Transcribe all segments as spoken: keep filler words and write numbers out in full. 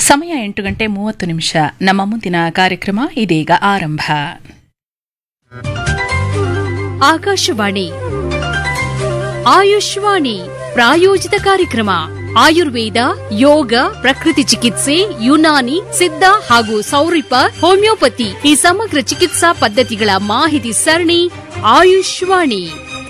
ಸಮಯ ಎಂಟು ಗಂಟೆ ಮೂವತ್ತು ನಿಮಿಷ. ನಮ್ಮ ಮುಂದಿನ ಕಾರ್ಯಕ್ರಮ ಇದೀಗ ಆರಂಭ. ಆಕಾಶವಾಣಿ ಆಯುಷ್ವಾಣಿ ಪ್ರಾಯೋಜಿತ ಕಾರ್ಯಕ್ರಮ. ಆಯುರ್ವೇದ, ಯೋಗ, ಪ್ರಕೃತಿ ಚಿಕಿತ್ಸೆ, ಯುನಾನಿ, ಸಿದ್ಧ ಹಾಗೂ ಸೌರಿಪ, ಹೋಮಿಯೋಪತಿ ಈ ಸಮಗ್ರ ಚಿಕಿತ್ಸಾ ಪದ್ಧತಿಗಳ ಮಾಹಿತಿ ಸರಣಿ ಆಯುಷ್ವಾಣಿ.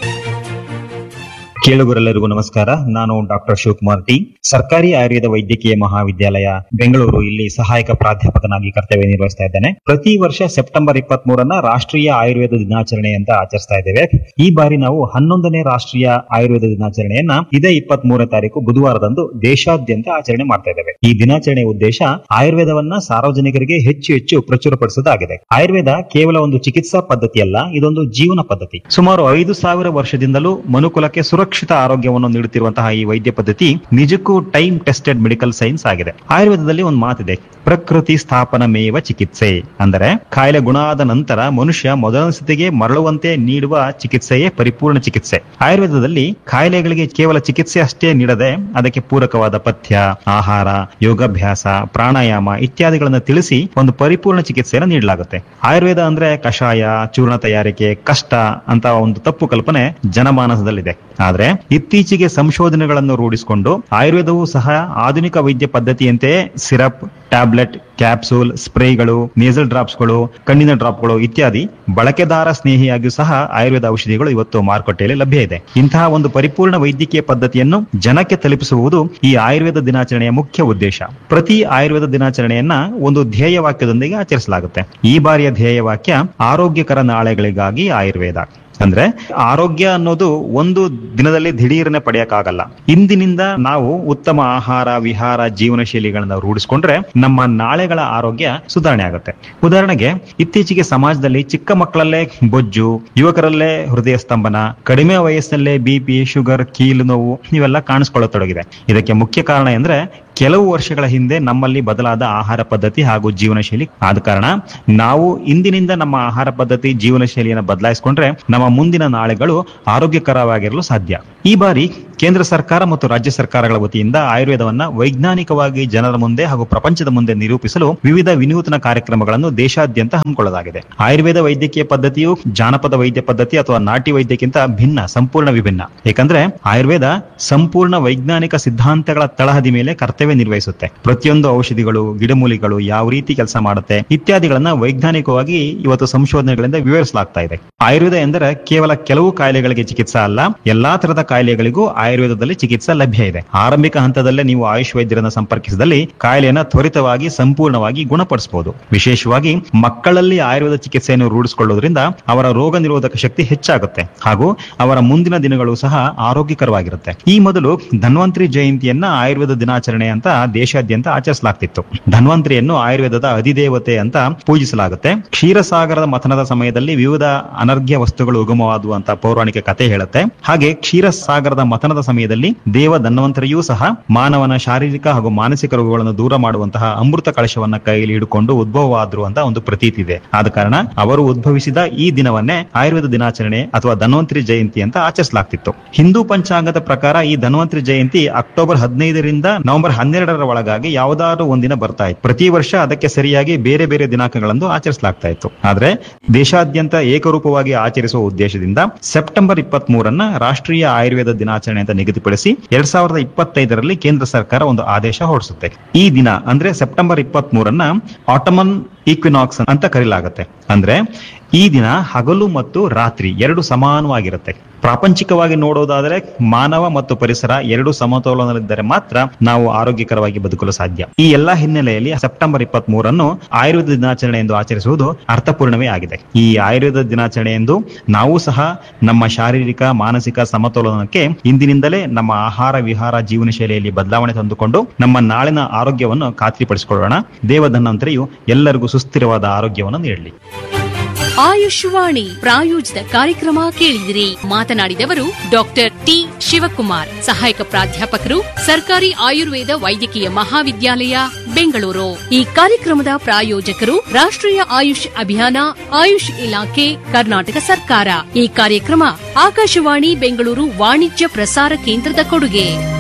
ಕೇಳುಗರೆಲ್ಲರಿಗೂ ನಮಸ್ಕಾರ. ನಾನು ಡಾಕ್ಟರ್ ಶಿವಕುಮಾರ್ ಟಿ, ಸರ್ಕಾರಿ ಆಯುರ್ವೇದ ವೈದ್ಯಕೀಯ ಮಹಾವಿದ್ಯಾಲಯ ಬೆಂಗಳೂರು, ಇಲ್ಲಿ ಸಹಾಯಕ ಪ್ರಾಧ್ಯಾಪಕನಾಗಿ ಕರ್ತವ್ಯ ನಿರ್ವಹಿಸ್ತಾ ಇದ್ದೇನೆ. ಪ್ರತಿ ವರ್ಷ ಸೆಪ್ಟೆಂಬರ್ ಇಪ್ಪತ್ತ್ ಮೂರನ್ನ ರಾಷ್ಟ್ರೀಯ ಆಯುರ್ವೇದ ದಿನಾಚರಣೆ ಅಂತ ಆಚರಿಸ್ತಾ ಇದ್ದೇವೆ. ಈ ಬಾರಿ ನಾವು ಹನ್ನೊಂದನೇ ರಾಷ್ಟ್ರೀಯ ಆಯುರ್ವೇದ ದಿನಾಚರಣೆಯನ್ನ ಇದೇ ಇಪ್ಪತ್ತ್ ಮೂರನೇ ತಾರೀಕು ಬುಧವಾರದಂದು ದೇಶಾದ್ಯಂತ ಆಚರಣೆ ಮಾಡ್ತಾ ಇದ್ದೇವೆ. ಈ ದಿನಾಚರಣೆಯ ಉದ್ದೇಶ ಆಯುರ್ವೇದವನ್ನ ಸಾರ್ವಜನಿಕರಿಗೆ ಹೆಚ್ಚು ಹೆಚ್ಚು ಪ್ರಚುರಪಡಿಸುವುದಾಗಿದೆ. ಆಯುರ್ವೇದ ಕೇವಲ ಒಂದು ಚಿಕಿತ್ಸಾ ಪದ್ಧತಿಯಲ್ಲ, ಇದೊಂದು ಜೀವನ ಪದ್ಧತಿ. ಸುಮಾರು ಐದು ಸಾವಿರ ವರ್ಷದಿಂದಲೂ ಮನುಕುಲಕ್ಕೆ ಸುರಕ್ಷಿತ ಆರೋಗ್ಯವನ್ನು ನೀಡುತ್ತಿರುವಂತಹ ಈ ವೈದ್ಯ ಪದ್ಧತಿ ನಿಜಕ್ಕೂ ಟೈಮ್ ಟೆಸ್ಟೆಡ್ ಮೆಡಿಕಲ್ ಸೈನ್ಸ್ ಆಗಿದೆ. ಆಯುರ್ವೇದದಲ್ಲಿ ಒಂದು ಮಾತಿದೆ, ಪ್ರಕೃತಿ ಸ್ಥಾಪನಮೇವ ಚಿಕಿತ್ಸೆ. ಅಂದರೆ ಕಾಯಿಲೆ ಗುಣ ಆದ ನಂತರ ಮನುಷ್ಯ ಮೊದಲ ಸ್ಥಿತಿಗೆ ಮರಳುವಂತೆ ನೀಡುವ ಚಿಕಿತ್ಸೆಯೇ ಪರಿಪೂರ್ಣ ಚಿಕಿತ್ಸೆ. ಆಯುರ್ವೇದದಲ್ಲಿ ಕಾಯಿಲೆಗಳಿಗೆ ಕೇವಲ ಚಿಕಿತ್ಸೆ ಅಷ್ಟೇ ನೀಡದೆ ಅದಕ್ಕೆ ಪೂರಕವಾದ ಪಥ್ಯ, ಆಹಾರ, ಯೋಗಾಭ್ಯಾಸ, ಪ್ರಾಣಾಯಾಮ ಇತ್ಯಾದಿಗಳನ್ನು ತಿಳಿಸಿ ಒಂದು ಪರಿಪೂರ್ಣ ಚಿಕಿತ್ಸೆಯನ್ನು ನೀಡಲಾಗುತ್ತೆ. ಆಯುರ್ವೇದ ಅಂದ್ರೆ ಕಷಾಯ, ಚೂರ್ಣ ತಯಾರಿಕೆ ಕಷ್ಟ ಅಂತ ಒಂದು ತಪ್ಪು ಕಲ್ಪನೆ ಜನಮಾನಸದಲ್ಲಿದೆ. ಆದ್ರೆ ಇತ್ತೀಚೆಗೆ ಸಂಶೋಧನೆಗಳನ್ನು ರೂಢಿಸಿಕೊಂಡು ಆಯುರ್ವೇದವೂ ಸಹ ಆಧುನಿಕ ವೈದ್ಯ ಪದ್ಧತಿಯಂತೆಯೇ ಸಿರಪ್, ಟ್ಯಾಬ್ಲೆಟ್, ಕ್ಯಾಪ್ಸೂಲ್, ಸ್ಪ್ರೇಗಳು, ನೇಸಲ್ ಡ್ರಾಪ್ಸ್ಗಳು, ಕಣ್ಣಿನ ಡ್ರಾಪ್ಗಳು ಇತ್ಯಾದಿ ಬಳಕೆದಾರ ಸ್ನೇಹಿಯಾಗಿಯೂ ಸಹ ಆಯುರ್ವೇದ ಔಷಧಿಗಳು ಇವತ್ತು ಮಾರುಕಟ್ಟೆಯಲ್ಲಿ ಲಭ್ಯ ಇದೆ. ಇಂತಹ ಒಂದು ಪರಿಪೂರ್ಣ ವೈದ್ಯಕೀಯ ಪದ್ಧತಿಯನ್ನು ಜನಕ್ಕೆ ತಲುಪಿಸುವುದು ಈ ಆಯುರ್ವೇದ ದಿನಾಚರಣೆಯ ಮುಖ್ಯ ಉದ್ದೇಶ. ಪ್ರತಿ ಆಯುರ್ವೇದ ದಿನಾಚರಣೆಯನ್ನ ಒಂದು ಧ್ಯೇಯ ವಾಕ್ಯದೊಂದಿಗೆ ಆಚರಿಸಲಾಗುತ್ತೆ. ಈ ಬಾರಿಯ ಧ್ಯೇಯ ವಾಕ್ಯ ಆರೋಗ್ಯಕರ ನಾಳೆಗಳಿಗಾಗಿ ಆಯುರ್ವೇದ. ಅಂದ್ರೆ ಆರೋಗ್ಯ ಅನ್ನೋದು ಒಂದು ದಿನದಲ್ಲಿ ದಿಢೀರನೆ ಪಡೆಯಕ್ಕಾಗಲ್ಲ. ಇಂದಿನಿಂದ ನಾವು ಉತ್ತಮ ಆಹಾರ, ವಿಹಾರ, ಜೀವನ ಶೈಲಿಗಳನ್ನ ರೂಢಿಸಿಕೊಂಡ್ರೆ ನಮ್ಮ ನಾಳೆಗಳ ಆರೋಗ್ಯ ಸುಧಾರಣೆ ಆಗುತ್ತೆ. ಉದಾಹರಣೆಗೆ, ಇತ್ತೀಚೆಗೆ ಸಮಾಜದಲ್ಲಿ ಚಿಕ್ಕ ಮಕ್ಕಳಲ್ಲೇ ಬೊಜ್ಜು, ಯುವಕರಲ್ಲೇ ಹೃದಯ ಸ್ತಂಭನ, ಕಡಿಮೆ ವಯಸ್ಸಿನಲ್ಲೇ ಬಿಪಿ, ಶುಗರ್, ಕೀಲು ನೋವು ಇವೆಲ್ಲ ಕಾಣಿಸ್ಕೊಳ್ಳತೊಡಗಿದೆ. ಇದಕ್ಕೆ ಮುಖ್ಯ ಕಾರಣ ಎಂದ್ರೆ ಕೆಲವು ವರ್ಷಗಳ ಹಿಂದೆ ನಮ್ಮಲ್ಲಿ ಬದಲಾದ ಆಹಾರ ಪದ್ಧತಿ ಹಾಗೂ ಜೀವನ ಶೈಲಿ. ಆದ ಕಾರಣ ನಾವು ಇಂದಿನಿಂದ ನಮ್ಮ ಆಹಾರ ಪದ್ಧತಿ, ಜೀವನ ಶೈಲಿಯನ್ನು ಬದಲಾಯಿಸಿಕೊಂಡ್ರೆ ನಮ್ಮ ಮುಂದಿನ ನಾಳೆಗಳು ಆರೋಗ್ಯಕರವಾಗಿರಲು ಸಾಧ್ಯ. ಈ ಬಾರಿ ಕೇಂದ್ರ ಸರ್ಕಾರ ಮತ್ತು ರಾಜ್ಯ ಸರ್ಕಾರಗಳ ವತಿಯಿಂದ ಆಯುರ್ವೇದವನ್ನ ವೈಜ್ಞಾನಿಕವಾಗಿ ಜನರ ಮುಂದೆ ಹಾಗೂ ಪ್ರಪಂಚದ ಮುಂದೆ ನಿರೂಪಿಸಲು ವಿವಿಧ ವಿನೂತನ ಕಾರ್ಯಕ್ರಮಗಳನ್ನು ದೇಶಾದ್ಯಂತ ಹಮ್ಮಿಕೊಳ್ಳಲಾಗಿದೆ. ಆಯುರ್ವೇದ ವೈದ್ಯಕೀಯ ಪದ್ಧತಿಯು ಜಾನಪದ ವೈದ್ಯ ಪದ್ಧತಿ ಅಥವಾ ನಾಟಿ ವೈದ್ಯಕ್ಕಿಂತ ಭಿನ್ನ, ಸಂಪೂರ್ಣ ವಿಭಿನ್ನ. ಏಕೆಂದ್ರೆ ಆಯುರ್ವೇದ ಸಂಪೂರ್ಣ ವೈಜ್ಞಾನಿಕ ಸಿದ್ಧಾಂತಗಳ ತಳಹದಿ ಮೇಲೆ ಕರ್ತವ್ಯ ನಿರ್ವಹಿಸುತ್ತೆ. ಪ್ರತಿಯೊಂದು ಔಷಧಿಗಳು, ಗಿಡಮೂಲಿಗಳು ಯಾವ ರೀತಿ ಕೆಲಸ ಮಾಡುತ್ತೆ ಇತ್ಯಾದಿಗಳನ್ನ ವೈಜ್ಞಾನಿಕವಾಗಿ ಇವತ್ತು ಸಂಶೋಧನೆಗಳಿಂದ ವಿವರಿಸಲಾಗ್ತಾ ಇದೆ. ಆಯುರ್ವೇದ ಎಂದರೆ ಕೇವಲ ಕೆಲವು ಕಾಯಿಲೆಗಳಿಗೆ ಚಿಕಿತ್ಸಾ ಅಲ್ಲ, ಎಲ್ಲಾ ತರದ ಕಾಯಿಲೆಗಳಿಗೂ ಆಯುರ್ವೇದದಲ್ಲಿ ಚಿಕಿತ್ಸೆ ಲಭ್ಯ ಇದೆ. ಆರಂಭಿಕ ಹಂತದಲ್ಲೇ ನೀವು ಆಯುಷ್ ವೈದ್ಯರನ್ನ ಸಂಪರ್ಕಿಸಿದಲ್ಲಿ ಕಾಯಿಲೆಯನ್ನ ತ್ವರಿತವಾಗಿ ಸಂಪೂರ್ಣವಾಗಿ ಗುಣಪಡಿಸಬಹುದು. ವಿಶೇಷವಾಗಿ ಮಕ್ಕಳಲ್ಲಿ ಆಯುರ್ವೇದ ಚಿಕಿತ್ಸೆಯನ್ನು ರೂಢಿಸಿಕೊಳ್ಳುವುದರಿಂದ ಅವರ ರೋಗ ನಿರೋಧಕ ಶಕ್ತಿ ಹೆಚ್ಚಾಗುತ್ತೆ ಹಾಗೂ ಅವರ ಮುಂದಿನ ದಿನಗಳು ಸಹ ಆರೋಗ್ಯಕರವಾಗಿರುತ್ತೆ. ಈ ಮೊದಲು ಧನ್ವಂತರಿ ಜಯಂತಿಯನ್ನ ಆಯುರ್ವೇದ ದಿನಾಚರಣೆ ಅಂತ ದೇಶಾದ್ಯಂತ ಆಚರಿಸಲಾಗ್ತಿತ್ತು. ಧನ್ವಂತರಿಯನ್ನು ಆಯುರ್ವೇದದ ಅಧಿದೇವತೆ ಅಂತ ಪೂಜಿಸಲಾಗುತ್ತೆ. ಕ್ಷೀರಸಾಗರದ ಮಥನದ ಸಮಯದಲ್ಲಿ ವಿವಿಧ ಅನರ್ಘ್ಯ ವಸ್ತುಗಳು ಉಗಮವಾದುವು ಅಂತ ಪೌರಾಣಿಕ ಕಥೆ ಹೇಳುತ್ತೆ. ಹಾಗೆ ಕ್ಷೀರಸಾಗರದ ಮಥನದ ಸಮಯದಲ್ಲಿ ದೇವ ಧನ್ವಂತರಿಯೂ ಸಹ ಮಾನವನ ಶಾರೀರಿಕ ಹಾಗೂ ಮಾನಸಿಕ ರೋಗಗಳನ್ನು ದೂರ ಮಾಡುವಂತಹ ಅಮೃತ ಕಳಶವನ್ನ ಕೈಯಲ್ಲಿ ಹಿಡ್ಕೊಂಡು ಉದ್ಭವವಾದ್ರು ಅಂತ ಒಂದು ಪ್ರತೀತಿ ಇದೆ. ಆದ ಕಾರಣ ಅವರು ಉದ್ಭವಿಸಿದ ಈ ದಿನವನ್ನೇ ಆಯುರ್ವೇದ ದಿನಾಚರಣೆ ಅಥವಾ ಧನ್ವಂತರಿ ಜಯಂತಿ ಅಂತ ಆಚರಿಸಲಾಗ್ತಿತ್ತು. ಹಿಂದೂ ಪಂಚಾಂಗದ ಪ್ರಕಾರ ಈ ಧನ್ವಂತರಿ ಜಯಂತಿ ಅಕ್ಟೋಬರ್ ಹದಿನೈದರಿಂದ ನವೆಂಬರ್ ಹನ್ನೆರಡರ ಒಳಗಾಗಿ ಯಾವುದಾದ್ರೂ ಒಂದಿನ ಬರ್ತಾ ಇತ್ತು. ಪ್ರತಿ ವರ್ಷ ಅದಕ್ಕೆ ಸರಿಯಾಗಿ ಬೇರೆ ಬೇರೆ ದಿನಾಂಕಗಳನ್ನು ಆಚರಿಸಲಾಗ್ತಾ ಇತ್ತು. ಆದ್ರೆ ದೇಶಾದ್ಯಂತ ಏಕರೂಪವಾಗಿ ಆಚರಿಸುವ ಉದ್ದೇಶದಿಂದ ಸೆಪ್ಟೆಂಬರ್ ಇಪ್ಪತ್ತ್ ಮೂರನ್ನ ರಾಷ್ಟ್ರೀಯ ಆಯುರ್ವೇದ ದಿನಾಚರಣೆ ಅಂತ ನಿಗದಿಪಡಿಸಿ ಎರಡ್ ಸಾವಿರದ ಇಪ್ಪತ್ತೈದರಲ್ಲಿ ಕೇಂದ್ರ ಸರ್ಕಾರ ಒಂದು ಆದೇಶ ಹೊರಡಿಸುತ್ತೆ. ಈ ದಿನ ಅಂದ್ರೆ ಸೆಪ್ಟೆಂಬರ್ ಇಪ್ಪತ್ತ್ ಮೂರನ್ನ ಆಟಮನ್ ಈಕ್ವಿನಾಕ್ಸ್ ಅಂತ ಕರೆಯಲಾಗುತ್ತೆ. ಅಂದ್ರೆ ಈ ದಿನ ಹಗಲು ಮತ್ತು ರಾತ್ರಿ ಎರಡು ಸಮಾನವಾಗಿರುತ್ತೆ. ಪ್ರಾಪಂಚಿಕವಾಗಿ ನೋಡೋದಾದ್ರೆ ಮಾನವ ಮತ್ತು ಪರಿಸರ ಎರಡು ಸಮತೋಲನದಲ್ಲಿದ್ದರೆ ಮಾತ್ರ ನಾವು ಆರೋಗ್ಯಕರವಾಗಿ ಬದುಕಲು ಸಾಧ್ಯ. ಈ ಎಲ್ಲಾ ಹಿನ್ನೆಲೆಯಲ್ಲಿ ಸೆಪ್ಟೆಂಬರ್ ಇಪ್ಪತ್ತ್ ಮೂರನ್ನು ಆಯುರ್ವೇದ ದಿನಾಚರಣೆ ಎಂದು ಆಚರಿಸುವುದು ಅರ್ಥಪೂರ್ಣವೇ ಆಗಿದೆ. ಈ ಆಯುರ್ವೇದ ದಿನಾಚರಣೆ ಎಂದು ನಾವು ಸಹ ನಮ್ಮ ಶಾರೀರಿಕ, ಮಾನಸಿಕ ಸಮತೋಲನಕ್ಕೆ ಇಂದಿನಿಂದಲೇ ನಮ್ಮ ಆಹಾರ, ವಿಹಾರ, ಜೀವನ ಶೈಲಿಯಲ್ಲಿ ಬದಲಾವಣೆ ತಂದುಕೊಂಡು ನಮ್ಮ ನಾಳಿನ ಆರೋಗ್ಯವನ್ನು ಖಾತ್ರಿಪಡಿಸಿಕೊಳ್ಳೋಣ. ದೇವಧನ್ವಂತರಿಯು ಎಲ್ಲರಿಗೂ ಸುಸ್ಥಿರವಾದ ಆರೋಗ್ಯವನ್ನು ನೀಡಲಿ. ಆಯುಷ್ವಾಣಿ ಪ್ರಾಯೋಜಿತ ಕಾರ್ಯಕ್ರಮ ಕೇಳಿದಿರಿ. ಮಾತನಾಡಿದವರು ಡಾಕ್ಟರ್ ಟಿ ಶಿವಕುಮಾರ್, ಸಹಾಯಕ ಪ್ರಾಧ್ಯಾಪಕರು, ಸರ್ಕಾರಿ ಆಯುರ್ವೇದ ವೈದ್ಯಕೀಯ ಮಹಾವಿದ್ಯಾಲಯ, ಬೆಂಗಳೂರು. ಈ ಕಾರ್ಯಕ್ರಮದ ಪ್ರಾಯೋಜಕರು ರಾಷ್ಟ್ರೀಯ ಆಯುಷ್ ಅಭಿಯಾನ, ಆಯುಷ್ ಇಲಾಖೆ, ಕರ್ನಾಟಕ ಸರ್ಕಾರ. ಈ ಕಾರ್ಯಕ್ರಮ ಆಕಾಶವಾಣಿ ಬೆಂಗಳೂರು ವಾಣಿಜ್ಯ ಪ್ರಸಾರ ಕೇಂದ್ರದ ಕೊಡುಗೆ.